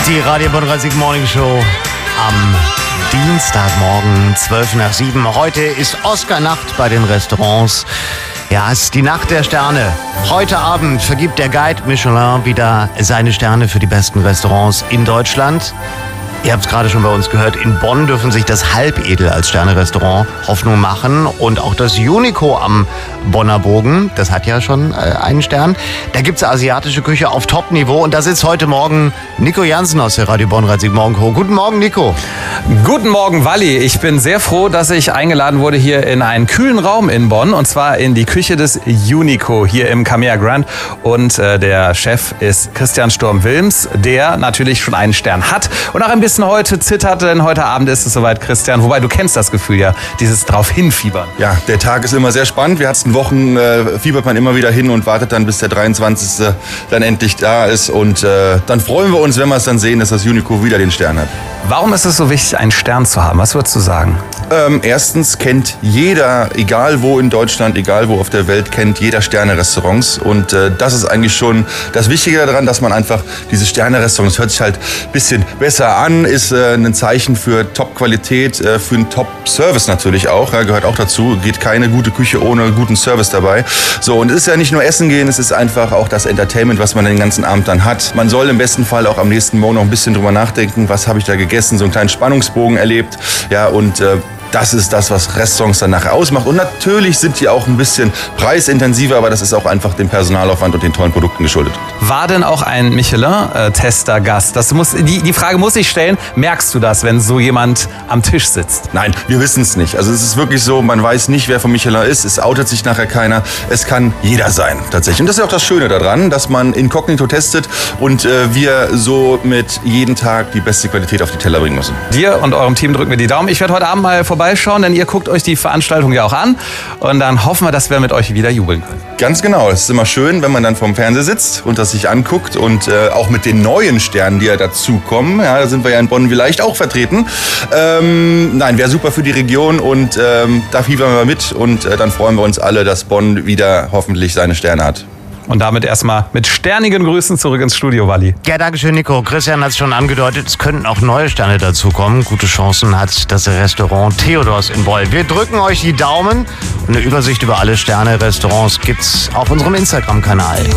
Die Radio Bonn Morning Show am Dienstagmorgen, 6:12. Heute ist Oscar-Nacht bei den Restaurants. Ja, es ist die Nacht der Sterne. Heute Abend vergibt der Guide Michelin wieder seine Sterne für die besten Restaurants in Deutschland. Ihr habt es gerade schon bei uns gehört, in Bonn dürfen sich das Halbedel als Sterne-Restaurant Hoffnung machen und auch das Unico am Bonner Bogen, das hat ja schon einen Stern. Da gibt es asiatische Küche auf Top-Niveau und da sitzt heute Morgen Nico Jansen aus der Radio Bonn Morgen Show. Guten Morgen, Nico. Guten Morgen, Walli. Ich bin sehr froh, dass ich eingeladen wurde hier in einen kühlen Raum in Bonn und zwar in die Küche des Unico hier im Camea Grand und der Chef ist Christian Sturm-Wilms, der natürlich schon einen Stern hat und auch ein bisschen heute zittert, denn heute Abend ist es soweit, Christian. Wobei, du kennst das Gefühl ja, dieses drauf hinfiebern. Ja, der Tag ist immer sehr spannend. Wir hatten Wochen, fiebert man immer wieder hin und wartet dann, bis der 23. dann endlich da ist. Und dann freuen wir uns, wenn wir es dann sehen, dass das Unico wieder den Stern hat. Warum ist es so wichtig, einen Stern zu haben? Was würdest du sagen? Erstens kennt jeder, egal wo in Deutschland, egal wo auf der Welt, kennt jeder Sterne-Restaurants. Und das ist eigentlich schon das Wichtige daran, dass man einfach diese Sterne-Restaurants, hört sich halt ein bisschen besser an, ist ein Zeichen für Top-Qualität, für einen Top-Service natürlich auch. Ja, gehört auch dazu. Geht keine gute Küche ohne guten Service dabei. So, und es ist ja nicht nur Essen gehen, es ist einfach auch das Entertainment, was man den ganzen Abend dann hat. Man soll im besten Fall auch am nächsten Morgen noch ein bisschen drüber nachdenken, was habe ich da gegessen, so einen kleinen Spannungsbogen erlebt. Ja, und das ist das, was Restaurants dann nachher ausmacht. Und natürlich sind die auch ein bisschen preisintensiver, aber das ist auch einfach dem Personalaufwand und den tollen Produkten geschuldet. War denn auch ein Michelin-Tester Gast? Die Frage muss ich stellen, merkst du das, wenn so jemand am Tisch sitzt? Nein, wir wissen es nicht. Also es ist wirklich so, man weiß nicht, wer von Michelin ist. Es outet sich nachher keiner. Es kann jeder sein, tatsächlich. Und das ist auch das Schöne daran, dass man inkognito testet und wir so mit jedem Tag die beste Qualität auf die Teller bringen müssen. Dir und eurem Team drücken wir die Daumen. Ich werde heute Abend mal vorbeischauen, denn ihr guckt euch die Veranstaltung ja auch an und dann hoffen wir, dass wir mit euch wieder jubeln können. Ganz genau. Es ist immer schön, wenn man dann vorm Fernseher sitzt und das sich anguckt und auch mit den neuen Sternen, die ja dazukommen. Ja, da sind wir ja in Bonn vielleicht auch vertreten. Nein, wäre super für die Region und da fiebern wir mit und dann freuen wir uns alle, dass Bonn wieder hoffentlich seine Sterne hat. Und damit erstmal mit sternigen Grüßen zurück ins Studio, Walli. Ja, danke schön, Nico. Christian hat es schon angedeutet, es könnten auch neue Sterne dazukommen. Gute Chancen hat das Restaurant Theodors in Boll. Wir drücken euch die Daumen und eine Übersicht über alle Sterne-Restaurants gibt's auf unserem Instagram-Kanal.